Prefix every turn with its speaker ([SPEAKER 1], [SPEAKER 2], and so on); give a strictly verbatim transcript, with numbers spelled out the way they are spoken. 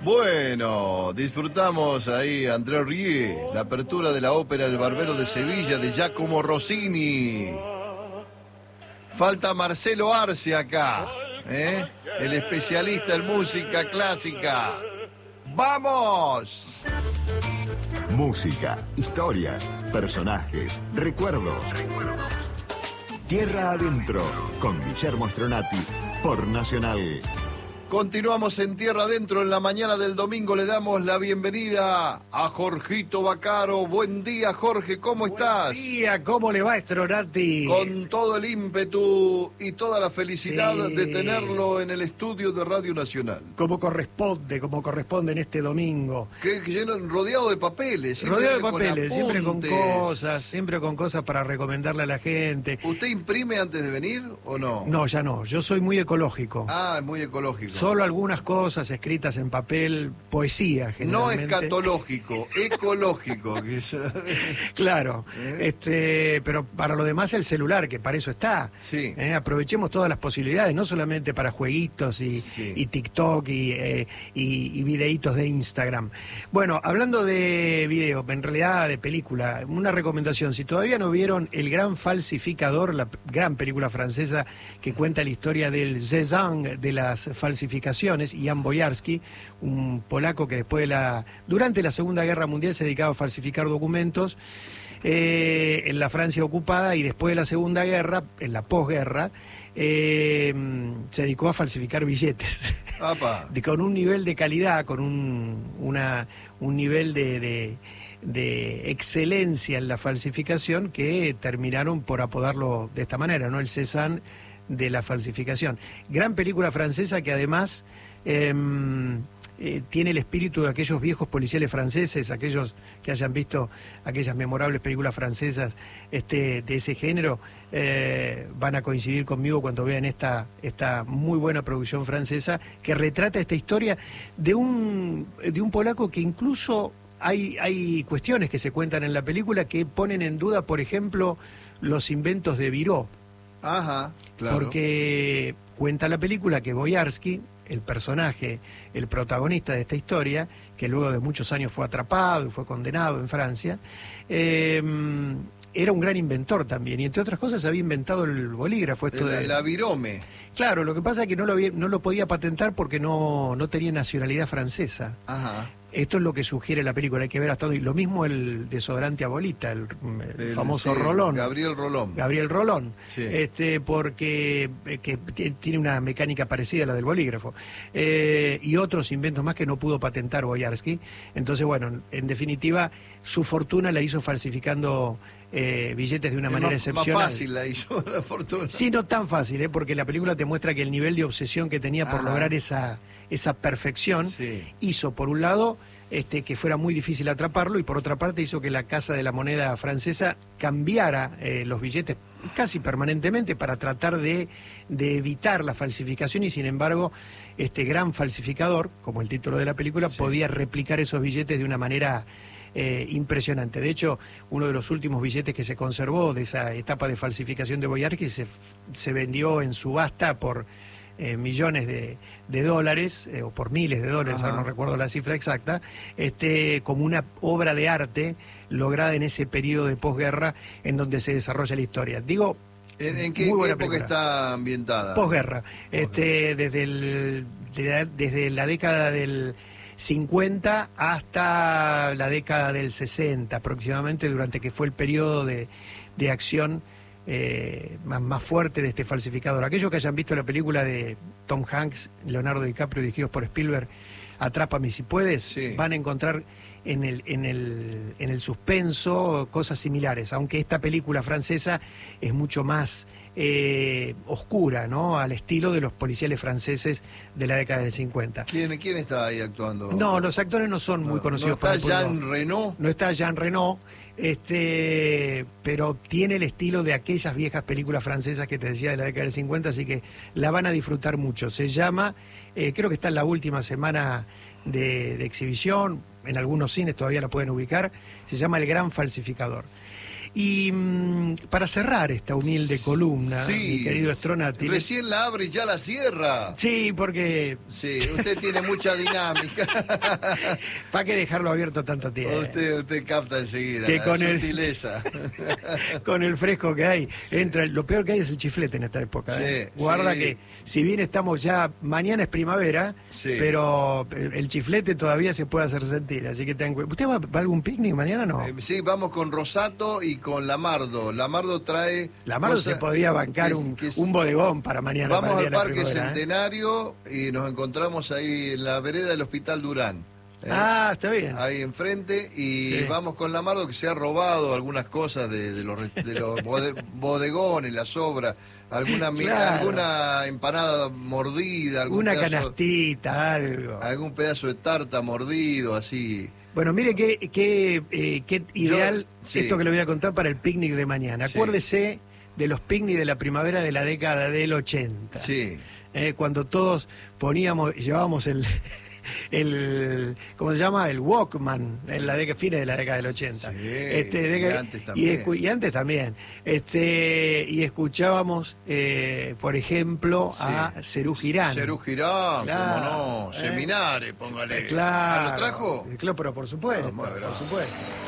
[SPEAKER 1] Bueno, disfrutamos ahí André Rieu, la apertura de la ópera El Barbero de Sevilla de Giacomo Rossini. Falta Marcelo Arce acá, ¿eh? El especialista en música clásica. ¡Vamos!
[SPEAKER 2] Música, historias, personajes, recuerdos. Tierra Adentro, con Guillermo Stronati, por Nacional.
[SPEAKER 1] Continuamos en Tierra Adentro. En la mañana del domingo le damos la bienvenida a Jorgito Bacaro. Buen día, Jorge, ¿cómo estás?
[SPEAKER 3] Buen día, ¿cómo le va, Stronati?
[SPEAKER 1] Con todo el ímpetu y toda la felicidad
[SPEAKER 3] sí.
[SPEAKER 1] de tenerlo en el estudio de Radio Nacional.
[SPEAKER 3] Como corresponde, como corresponde en este domingo.
[SPEAKER 1] Que, que lleno, rodeado de papeles.
[SPEAKER 3] Rodeado de papeles,
[SPEAKER 1] con
[SPEAKER 3] siempre con cosas, siempre con cosas para recomendarle a la gente.
[SPEAKER 1] ¿Usted imprime antes de venir o no?
[SPEAKER 3] No, ya no, yo soy muy ecológico.
[SPEAKER 1] Ah, es muy ecológico.
[SPEAKER 3] Solo algunas cosas escritas en papel, poesía generalmente.
[SPEAKER 1] No escatológico, ecológico.
[SPEAKER 3] Claro,
[SPEAKER 1] ¿Eh? este,
[SPEAKER 3] pero para lo demás el celular, que para eso está.
[SPEAKER 1] Sí.
[SPEAKER 3] ¿Eh? Aprovechemos todas las posibilidades, no solamente para jueguitos y,
[SPEAKER 1] sí.
[SPEAKER 3] y TikTok y, eh, y, y videitos de Instagram. Bueno, hablando de video, en realidad de película, una recomendación, si todavía no vieron El Gran Falsificador, la gran película francesa que cuenta la historia del Cézanne de las falsificaciones, Jan Boyarsky, un polaco que después de la, durante la Segunda Guerra Mundial se dedicaba a falsificar documentos eh, en la Francia ocupada, y después de la Segunda Guerra, en la posguerra, eh, se dedicó a falsificar billetes. de, con un nivel de calidad, con un, una, un nivel de, de, de excelencia en la falsificación que terminaron por apodarlo de esta manera, ¿no? El Cézanne de la falsificación. Gran película francesa que además eh, eh, tiene el espíritu de aquellos viejos policiales franceses, aquellos que hayan visto aquellas memorables películas francesas este, de ese género, eh, van a coincidir conmigo cuando vean esta, esta muy buena producción francesa que retrata esta historia de un, de un polaco que incluso hay, hay cuestiones que se cuentan en la película que ponen en duda, por ejemplo, los inventos de Viró.
[SPEAKER 1] Ajá, claro.
[SPEAKER 3] Porque cuenta la película que Boyarsky, el personaje, el protagonista de esta historia, que luego de muchos años fue atrapado y fue condenado en Francia, eh, era un gran inventor también, y entre otras cosas había inventado el bolígrafo. Esto
[SPEAKER 1] la,
[SPEAKER 3] de
[SPEAKER 1] la virome.
[SPEAKER 3] Claro, lo que pasa es que no lo, había, no lo podía patentar porque no, no tenía nacionalidad francesa.
[SPEAKER 1] Ajá.
[SPEAKER 3] Esto es lo que sugiere la película, hay que ver hasta hoy. Lo mismo el desodorante a bolita, el, el, el famoso sí, Rolón.
[SPEAKER 1] Gabriel Rolón.
[SPEAKER 3] Gabriel Rolón,
[SPEAKER 1] sí.
[SPEAKER 3] este, porque eh, que tiene una mecánica parecida a la del bolígrafo. Eh, y otros inventos más que no pudo patentar Boyarsky. Entonces, bueno, en definitiva, su fortuna la hizo falsificando eh, billetes de una es manera
[SPEAKER 1] más,
[SPEAKER 3] excepcional.
[SPEAKER 1] Más fácil la hizo la fortuna.
[SPEAKER 3] Sí, no tan fácil, ¿eh? Porque la película te muestra que el nivel de obsesión que tenía por
[SPEAKER 1] Ajá.
[SPEAKER 3] lograr esa... esa perfección,
[SPEAKER 1] sí.
[SPEAKER 3] hizo por un lado este, que fuera muy difícil atraparlo, y por otra parte hizo que la Casa de la Moneda francesa cambiara eh, los billetes casi permanentemente para tratar de, de evitar la falsificación, y sin embargo este gran falsificador, como el título de la película, sí. podía replicar esos billetes de una manera eh, impresionante. De hecho, uno de los últimos billetes que se conservó de esa etapa de falsificación de Boyarsky se, se vendió en subasta por Eh, millones de, de dólares, eh, o por miles de dólares, ahora no recuerdo la cifra exacta, este, como una obra de arte lograda en ese periodo de posguerra en donde se desarrolla la historia. Digo,
[SPEAKER 1] ¿En, en qué, qué época está ambientada?
[SPEAKER 3] Posguerra, este, desde, el, de la, desde la década del cincuenta hasta la década del sesenta aproximadamente, durante que fue el periodo de, de acción Eh, más, más fuerte de este falsificador. Aquellos que hayan visto la película de Tom Hanks, Leonardo DiCaprio, dirigidos por Spielberg, Atrápame si puedes, sí. van a encontrar en el, en el, en el suspenso cosas similares, aunque esta película francesa es mucho más eh, oscura, ¿no? Al estilo de los policiales franceses de la década del cincuenta.
[SPEAKER 1] ¿Quién, quién está ahí actuando?
[SPEAKER 3] No, los actores no son muy
[SPEAKER 1] no,
[SPEAKER 3] conocidos.
[SPEAKER 1] ¿No está Jean Reno?
[SPEAKER 3] No está Jean Reno, este, pero tiene el estilo de aquellas viejas películas francesas que te decía de la década del cincuenta, así que la van a disfrutar mucho. Se llama, eh, creo que está en la última semana de, de exhibición, en algunos cines todavía la pueden ubicar, se llama El Gran Falsificador. Y mm, para cerrar esta humilde columna,
[SPEAKER 1] Sí.
[SPEAKER 3] mi querido Stronati.
[SPEAKER 1] Recién la abre y ya la cierra.
[SPEAKER 3] Sí, porque
[SPEAKER 1] Sí, usted tiene mucha dinámica.
[SPEAKER 3] ¿para qué dejarlo abierto tanto tiempo?
[SPEAKER 1] Usted, usted capta enseguida
[SPEAKER 3] Que
[SPEAKER 1] la
[SPEAKER 3] con el-
[SPEAKER 1] sutileza.
[SPEAKER 3] Con el fresco que hay, entra. Lo peor que hay es el chiflete en esta época. ¿eh?
[SPEAKER 1] Sí,
[SPEAKER 3] Guarda
[SPEAKER 1] sí.
[SPEAKER 3] que, si bien estamos ya, mañana es primavera,
[SPEAKER 1] Sí.
[SPEAKER 3] pero el el chiflete todavía se puede hacer sentir. Así que ten cu- ¿Usted va, va a algún picnic mañana? No.
[SPEAKER 1] Eh, sí, vamos con Rosato y con Lamardo. Lamardo trae...
[SPEAKER 3] Lamardo
[SPEAKER 1] cosa-
[SPEAKER 3] se podría bancar
[SPEAKER 1] que-
[SPEAKER 3] un,
[SPEAKER 1] que-
[SPEAKER 3] un bodegón para mañana.
[SPEAKER 1] Vamos
[SPEAKER 3] para el
[SPEAKER 1] al
[SPEAKER 3] día de la
[SPEAKER 1] Parque
[SPEAKER 3] primavera, ¿eh?
[SPEAKER 1] Centenario y nos encontramos ahí en la vereda del Hospital Durán. ¿eh?
[SPEAKER 3] Ah, está bien.
[SPEAKER 1] Ahí enfrente y
[SPEAKER 3] Sí.
[SPEAKER 1] vamos con Lamardo que se ha robado algunas cosas de, de los, re- de los bode- bodegones, las sobras, alguna, mi-
[SPEAKER 3] Claro.
[SPEAKER 1] alguna empanada mordida, algún
[SPEAKER 3] Una
[SPEAKER 1] pedazo,
[SPEAKER 3] canastita, algo.
[SPEAKER 1] algún pedazo de tarta mordido, así.
[SPEAKER 3] Bueno, mire qué, qué, eh, qué ideal
[SPEAKER 1] sí.
[SPEAKER 3] esto que le voy a contar para el picnic de mañana.
[SPEAKER 1] Sí.
[SPEAKER 3] Acuérdese de los picnics de la primavera de la década del ochenta.
[SPEAKER 1] Sí.
[SPEAKER 3] Eh, cuando todos poníamos, llevábamos el, el, ¿cómo se llama? El Walkman en la década, fines de la década del ochenta.
[SPEAKER 1] Sí,
[SPEAKER 3] Este,
[SPEAKER 1] y
[SPEAKER 3] década-
[SPEAKER 1] antes
[SPEAKER 3] y,
[SPEAKER 1] también.
[SPEAKER 3] escu- y antes también. Este, y escuchábamos, eh, por ejemplo, a
[SPEAKER 1] Sí.
[SPEAKER 3] Serú Girán.
[SPEAKER 1] Serú Girán,
[SPEAKER 3] Claro,
[SPEAKER 1] cómo no.
[SPEAKER 3] ¿eh?
[SPEAKER 1] Seminares, póngale.
[SPEAKER 3] Claro.
[SPEAKER 1] ¿Ah, ¿Lo trajo?
[SPEAKER 3] Claro, pero por supuesto,
[SPEAKER 1] Ah, muy
[SPEAKER 3] por
[SPEAKER 1] bravo.
[SPEAKER 3] supuesto.